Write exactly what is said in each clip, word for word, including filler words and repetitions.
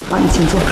好，你请坐。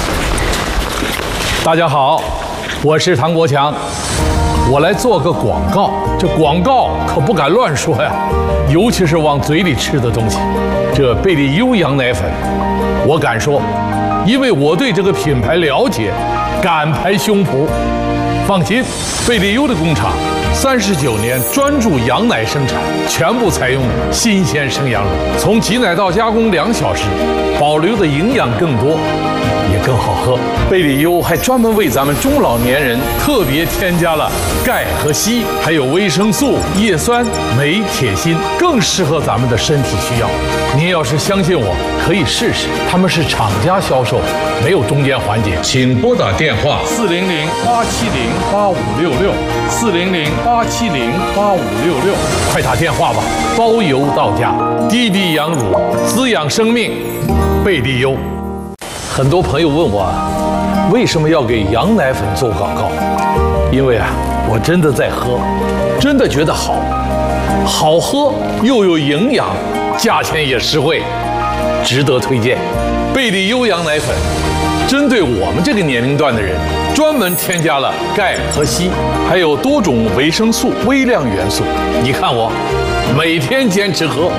大家好，我是唐国强，我来做个广告。这广告可不敢乱说呀，尤其是往嘴里吃的东西。这贝利优羊奶粉，我敢说，因为我对这个品牌了解，敢拍胸脯。放心，贝利优的工厂三十九年专注羊奶生产，全部采用新鲜生羊乳，从挤奶到加工两小时，保留的营养更多，也更好喝。贝利优还专门为咱们中老年人特别添加了钙和硒，还有维生素、叶酸、镁、铁、锌，更适合咱们的身体需要。您要是相信我，可以试试。他们是厂家销售，没有中间环节。请拨打电话四零零八七零八五六六四零零八七零八五六六，快打电话吧，包邮到家。滴滴羊乳，滋养生命，贝利优。很多朋友问我，为什么要给羊奶粉做广告？因为啊，我真的在喝，真的觉得好，好喝又有营养，价钱也实惠，值得推荐。贝利优羊奶粉针对我们这个年龄段的人，专门添加了钙和硒，还有多种维生素、微量元素。你看我每天坚持喝。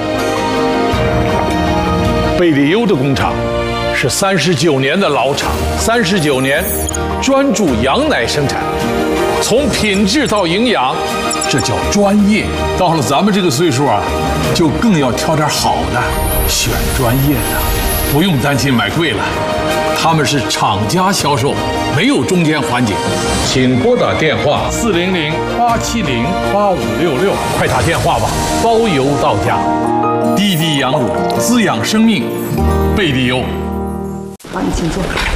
贝利优的工厂是三十九年的老厂，三十九年专注羊奶生产，从品质到营养，这叫专业。到了咱们这个岁数啊，就更要挑点好的，选专业的，不用担心买贵了。他们是厂家销售，没有中间环节。请拨打电话四零零八七零八五六六，快打电话吧，包邮到家。滴滴羊乳，滋养生命，贝利优。 好，你请坐。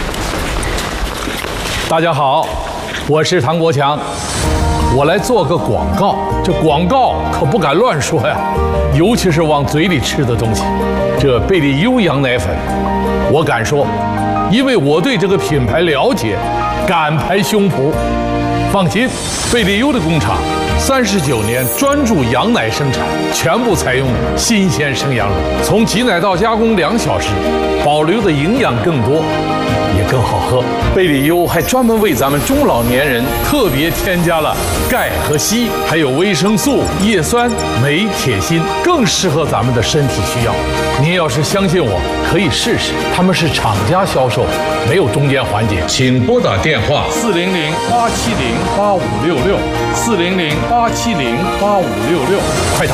大家好，我是唐国强，我来做个广告。这广告可不敢乱说呀，尤其是往嘴里吃的东西。这贝利优羊奶粉，我敢说，因为我对这个品牌了解，敢拍胸脯。放心，贝利优的工厂三十九年专注羊奶生产，全部采用新鲜生羊乳，从挤奶到加工两小时，保留的营养更多，也更好喝。贝利优还专门为咱们中老年人特别添加了钙和硒，还有维生素、叶酸、镁、铁、锌，更适合咱们的身体需要。您要是相信我，可以试试。他们是厂家销售，没有中间环节。请拨打电话四零零八七零八五六六四零零八七零八五六六，快打。